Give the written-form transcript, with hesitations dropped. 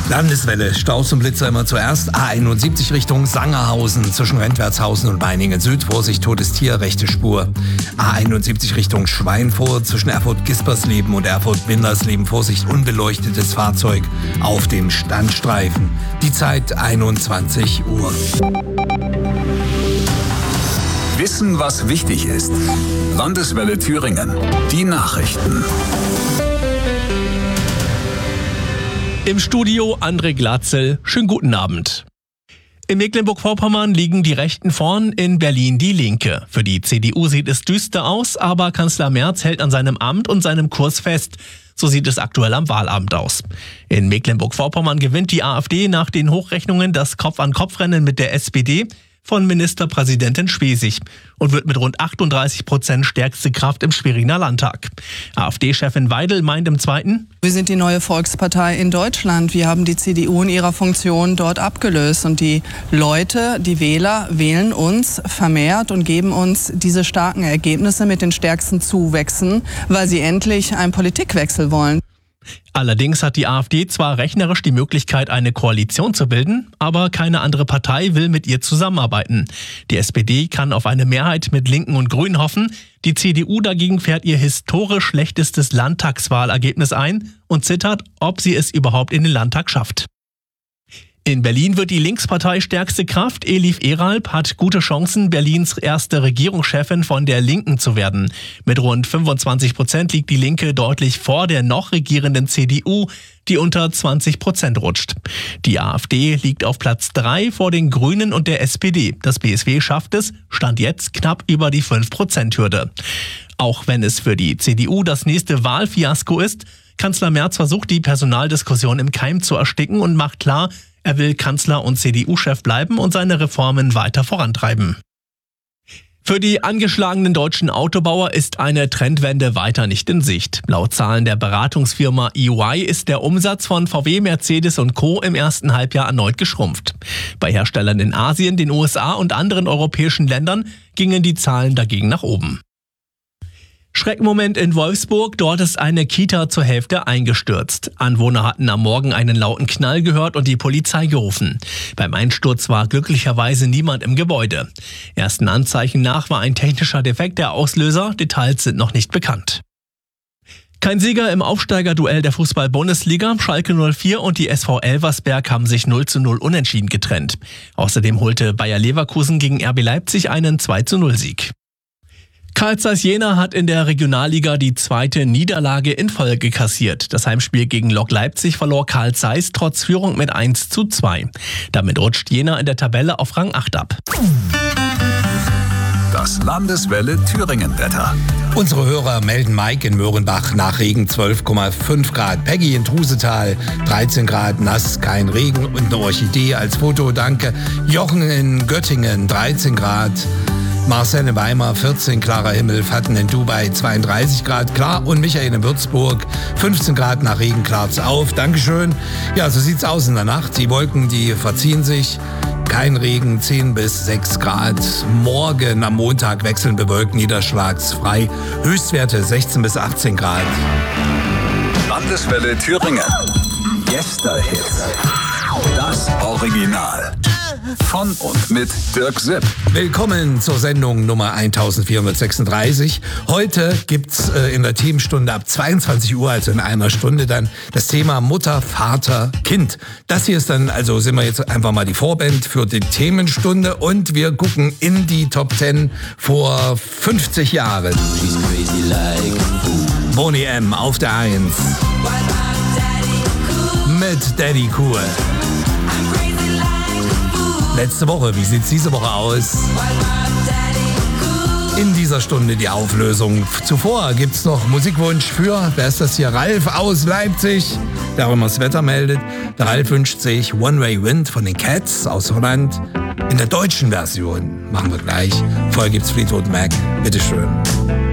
Landeswelle, Staus und Blitzer immer zuerst. A71 Richtung Sangerhausen zwischen Rentwertshausen und Meiningen Süd. Vorsicht, totes Tier, rechte Spur. A71 Richtung Schweinfurt zwischen Erfurt-Gispersleben und Erfurt-Windersleben. Vorsicht, unbeleuchtetes Fahrzeug auf dem Standstreifen. Die Zeit 21 Uhr. Wissen, was wichtig ist. Landeswelle Thüringen. Die Nachrichten. Im Studio André Glatzel. Schönen guten Abend. In Mecklenburg-Vorpommern liegen die Rechten vorn, in Berlin die Linke. Für die CDU sieht es düster aus, aber Kanzler Merz hält an seinem Amt und seinem Kurs fest. So sieht es aktuell am Wahlabend aus. In Mecklenburg-Vorpommern gewinnt die AfD nach den Hochrechnungen das Kopf-an-Kopf-Rennen mit der SPD von Ministerpräsidentin Schwesig und wird mit rund 38% stärkste Kraft im Schweriner Landtag. AfD-Chefin Weidel meint im Zweiten: Wir sind die neue Volkspartei in Deutschland. Wir haben die CDU in ihrer Funktion dort abgelöst. Und die Leute, die Wähler, wählen uns vermehrt und geben uns diese starken Ergebnisse mit den stärksten Zuwächsen, weil sie endlich einen Politikwechsel wollen. Allerdings hat die AfD zwar rechnerisch die Möglichkeit, eine Koalition zu bilden, aber keine andere Partei will mit ihr zusammenarbeiten. Die SPD kann auf eine Mehrheit mit Linken und Grünen hoffen. Die CDU dagegen fährt ihr historisch schlechtestes Landtagswahlergebnis ein und zittert, ob sie es überhaupt in den Landtag schafft. In Berlin wird die Linkspartei stärkste Kraft. Elif Eralp hat gute Chancen, Berlins erste Regierungschefin von der Linken zu werden. Mit rund 25% liegt die Linke deutlich vor der noch regierenden CDU, die unter 20% rutscht. Die AfD liegt auf Platz 3 vor den Grünen und der SPD. Das BSW schafft es, Stand jetzt, knapp über die 5%-Hürde. Auch wenn es für die CDU das nächste Wahlfiasko ist, Kanzler Merz versucht, die Personaldiskussion im Keim zu ersticken und macht klar, er will Kanzler und CDU-Chef bleiben und seine Reformen weiter vorantreiben. Für die angeschlagenen deutschen Autobauer ist eine Trendwende weiter nicht in Sicht. Laut Zahlen der Beratungsfirma EY ist der Umsatz von VW, Mercedes und Co. im ersten Halbjahr erneut geschrumpft. Bei Herstellern in Asien, den USA und anderen europäischen Ländern gingen die Zahlen dagegen nach oben. Schreckmoment in Wolfsburg, dort ist eine Kita zur Hälfte eingestürzt. Anwohner hatten am Morgen einen lauten Knall gehört und die Polizei gerufen. Beim Einsturz war glücklicherweise niemand im Gebäude. Ersten Anzeichen nach war ein technischer Defekt der Auslöser, Details sind noch nicht bekannt. Kein Sieger im Aufsteigerduell der Fußball-Bundesliga. Schalke 04 und die SV Elversberg haben sich 0:0 unentschieden getrennt. Außerdem holte Bayer Leverkusen gegen RB Leipzig einen 2:0-Sieg. Carl Zeiss Jena hat in der Regionalliga die zweite Niederlage in Folge kassiert. Das Heimspiel gegen Lok Leipzig verlor Carl Zeiss trotz Führung mit 1:2. Damit rutscht Jena in der Tabelle auf Rang 8 ab. Das Landeswelle Thüringen-Wetter. Unsere Hörer melden Mike in Möhrenbach nach Regen 12,5 Grad. Peggy in Trusetal 13 Grad, nass, kein Regen und eine Orchidee als Foto, danke. Jochen in Göttingen 13 Grad. Marcel in Weimar 14, klarer Himmel. Fatten in Dubai 32 Grad, klar. Und Michael in Würzburg 15 Grad, nach Regen klart's auf. Dankeschön. Ja, so sieht's aus in der Nacht. Die Wolken, die verziehen sich. Kein Regen, 10 bis 6 Grad. Morgen am Montag wechseln bewölkt, niederschlagsfrei. Höchstwerte 16 bis 18 Grad. Landeswelle Thüringen. Yesterhits. Das Original. Von und mit Dirk Sipp. Willkommen zur Sendung Nummer 1436. Heute gibt's in der Themenstunde ab 22 Uhr, also in einer Stunde, dann das Thema Mutter, Vater, Kind. Das hier ist dann, also sind wir jetzt einfach mal die Vorband für die Themenstunde und wir gucken in die Top 10 vor 50 Jahren. Boney M. auf der 1. Mit Daddy Cool. Letzte Woche, wie sieht's diese Woche aus? In dieser Stunde die Auflösung. Zuvor gibt's noch Musikwunsch für, wer ist das hier? Ralf aus Leipzig, der auch immer das Wetter meldet. Der Ralf wünscht sich One Way Wind von den Cats aus Holland. In der deutschen Version machen wir gleich. Vorher gibt's Fleetwood Mac. Bitteschön.